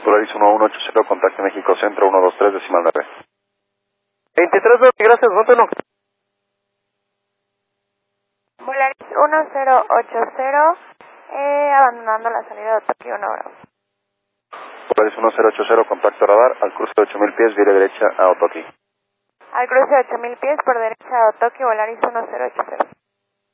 Polaris 1180, contacto México Centro 123, decimal 9. 23, gracias, Gótelo. Polaris 1080, abandonando la salida de Tokio 1 Bravo. Polaris 1080, contacto radar, al cruce de 8000 pies, vía derecha a Otoki. Al cruce de 8000 pies por derecha a Tokio, Polaris 1080.